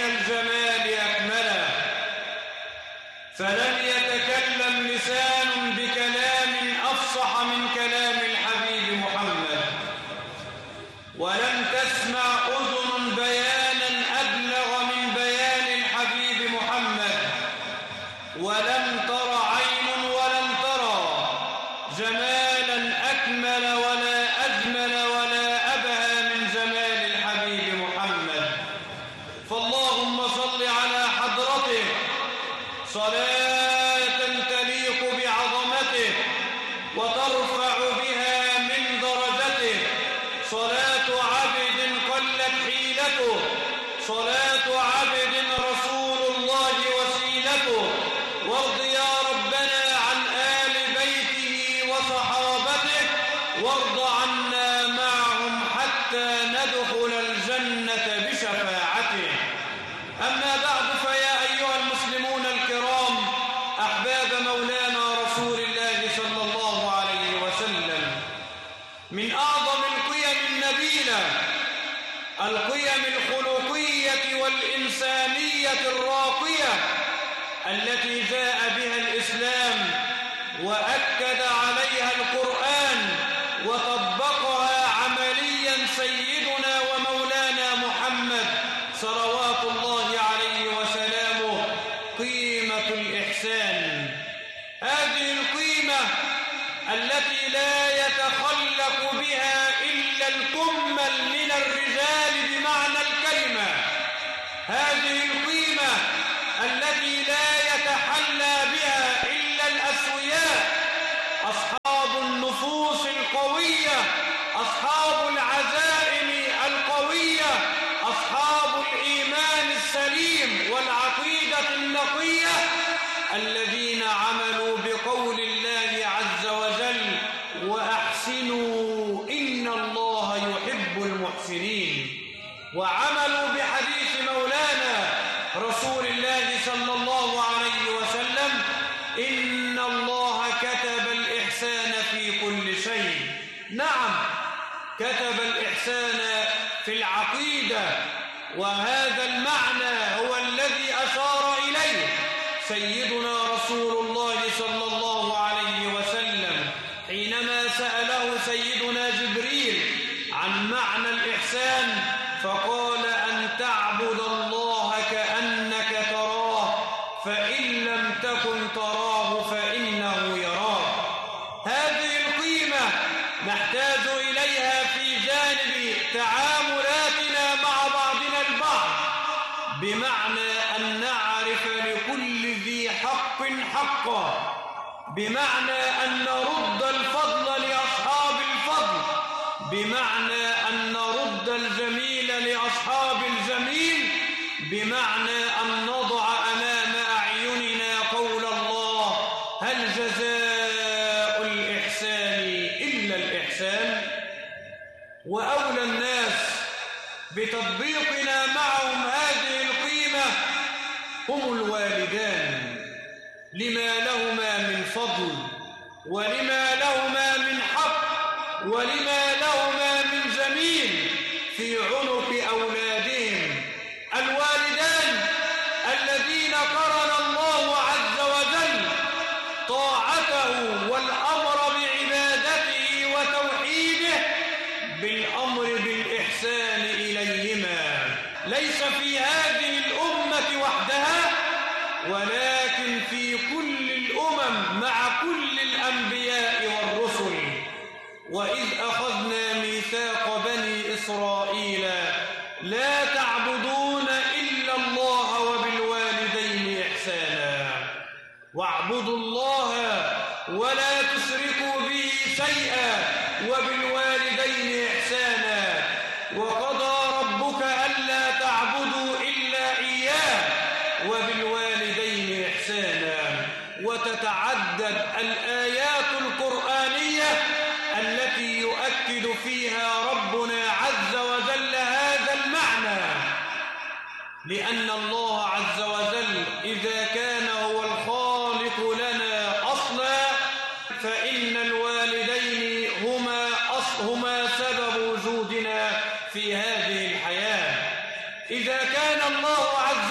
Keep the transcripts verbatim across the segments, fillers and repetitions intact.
الجمال أكملا، فلم يتكلم لسان بكلام أفصح من كلام الحبيب محمد، ولم تسمع أذن بيانا أبلغ من بيان الحبيب محمد، ولم تر عين ولم ترى جمالا أكمل ولا أجمل ولا أبهى من جمال الحبيب محمد. فاللهم صل على حضرته صلاة تليق بعظمته وترفع بها من درجته، صلاة عبد قلت حيلته، صلاة عبد رسول الله وسيلته. وارض يا ربنا عن آل بيته وصحابته، وارض عنا معهم حتى ندخل الجنة بشفاعته. أما بعد، فيا أيها المسلمون الكرام أحباب مولانا رسول الله صلى الله عليه وسلم، من أعظم القيم النبيلة القيم الخلقية والإنسانية الراقية التي جاء بها الإسلام وأكد عليها القرآن وطبقها عمليا سيدنا ومولانا محمد صلوات الله عليه وسلامه، قيمة الإحسان. هذه القيمة التي لا يتخلق بها إلا الكمل من الرجال بمعنى الكلمة، هذه القيمة التي لا يتحلى بها إلا الأسوياء، أصحاب النفوس القوية، أصحاب العزائم القوية، أصحاب الإيمان السليم والعقيدة النقية، الذين عملوا بقول الله عز وجل: وأحسنوا إن الله يحب المحسنين، وعملوا بحديث مولانا رسول الله صلى الله عليه وسلم: إن الله كتب الإحسان في كل شيء. نعم، كتب الإحسان في العقيدة، وهذا المعنى هو الذي أشار إليه سيدنا رسول الله صلى الله عليه وسلم حينما سأله سيدنا جبريل عن معنى الإحسان، فقال: أن تعبد الله كأنك تراه، فإن لم تكن تراه فإنه يراك. هذه القيمة نحتاج إليها في جانب تعاملاتنا مع بعضنا البعض، بمعنى أن نعرف لكل ذي حق حقا، بمعنى أن نرد الفضل لأصحاب الفضل، بمعنى أن نرد الجميل لأصحاب الجميل، بمعنى أن نضع أمام أعيننا قول الله: هل جزاء الإحسان إلا الإحسان؟ وأولى الناس بتطبيقنا معهم هذه القيمة هم الوالدان، لما لهما من فضل، ولما لهما من حق، ولما لهما من جميل في عنق أولادهم. الوالدان الذين قرن الله عز وجل طاعته والأمر بعبادته وتوحيده بالأمر بالإحسان إليهما، ليس في هذه الأمة وحدها، ولكن في كل الأمم مع كل الأنبياء والرسل. وإذ أخذنا ميثاق بني إسرائيل لا تعبدون إلا الله وبالوالدين إحسانا، واعبدوا الله ولا تشركوا به شيئا وبالوالدين إحسانا، وقضى ربك ألا تعبدوا إلا إياه وبالوالدين إحسانا. وتتعدد الآيات القرآنية التي يؤكد فيها ربنا عز وجل هذا المعنى، لأن الله عز وجل إذا كان هو الخالق لنا أصلا، فإن الوالدين هما هما سبب وجودنا في هذه الحياة. إذا كان الله عز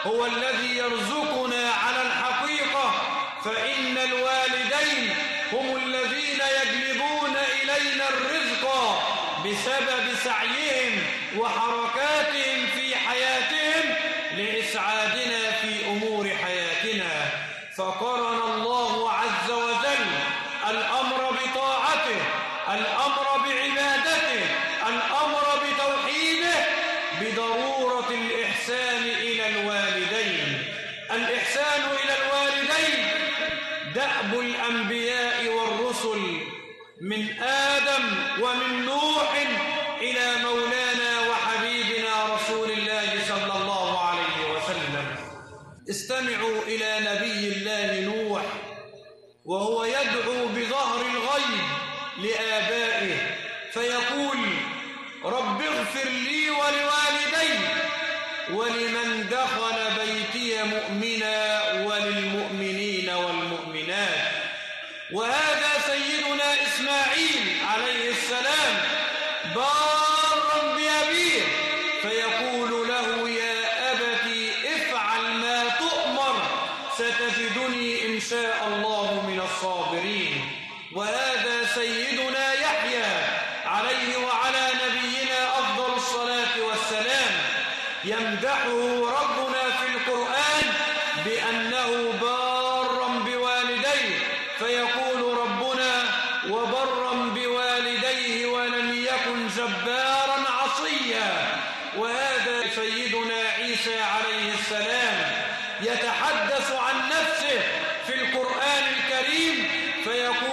هو الذي يرزقنا على الحقيقة، فإن الوالدين هم الذين يجلبون إلينا الرزق بسبب سعيهم وحركاتهم في حياتهم لإسعادنا في أمور حياتنا. فقرن الله عز وجل الأمر بطاعته، الأمر بعبادته، الأمر بتوحيده بضرورة الإحسان إلى الوالدين. الإحسان إلى الوالدين دأب الأنبياء والرسل من آدم ومن نوح إلى مولانا وحبيبنا رسول الله صلى الله عليه وسلم. استمعوا إلى نبي الله نوح وهو يدعو بظهر الغيب لآبائه فيقول: رب اغفر لي ولوالدي ولمن دخل بيتي مؤمنا وللمؤمنين والمؤمنات. وهذا سيدنا إسماعيل عليه السلام بارا بأبيه فيقول له: يا أبت افعل ما تؤمر ستجدني إن شاء الله من الصابرين. وهذا سيدنا يحيى عليه وعلى نبينا أفضل الصلاة والسلام يمدحه ربنا في القرآن بأنه بارا بوالديه فيقول ربنا: وبرا بوالديه ولم يكن جبارا عصيا. وهذا سيدنا عيسى عليه السلام يتحدث عن نفسه في القرآن الكريم فيقول: